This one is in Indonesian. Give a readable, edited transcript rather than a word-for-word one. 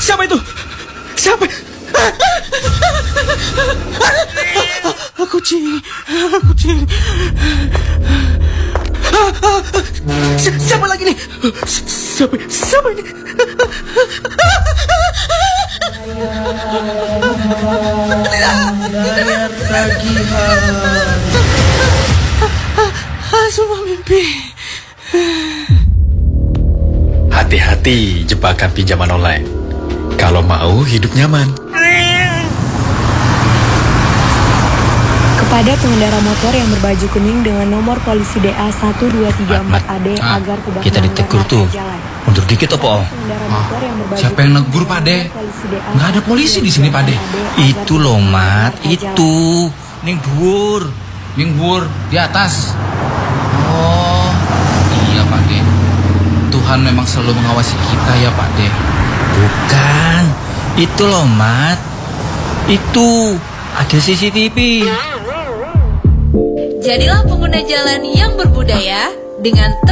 Siapa itu? Siapa? Kucing. Siapa lagi nih? Siapa ini? Semua mimpi. Hati-hati jebakan pinjaman online. Kalau mau hidup nyaman. Kepada pengendara motor yang berbaju kuning dengan nomor polisi DA 1234AD agar tidak kita ditegur tuh. Mundur dikit apa? Siapa yang negur, Pak De? Nggak ada polisi di sini, Pak De. Itu loh, Mat. Itu. Ning dhuwur. Di atas. Oh, iya, Pak De. Tuhan memang selalu mengawasi kita ya, Pak De. Bukan. Itu loh, Mat. Itu. Ada CCTV. Jadilah pengguna jalan yang berbudaya dengan